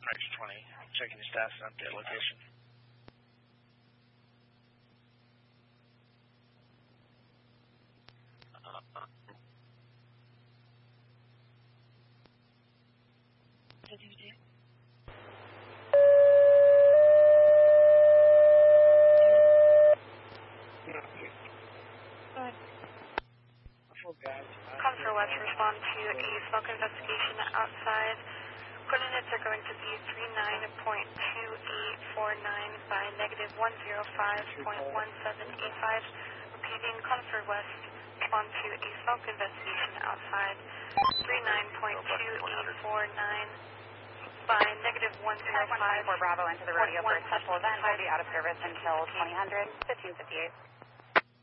X20, checking the status and update location. What did you do? Go ahead. Comfort West, respond to a smoke investigation outside. Coordinates are going to be 39.2849 by negative 105.1785. Repeating, Comfort West, respond to a smoke investigation outside. 39.2849 by negative 105. Bravo into the rodeo for a special event. Will be out of service until 2000, 1558.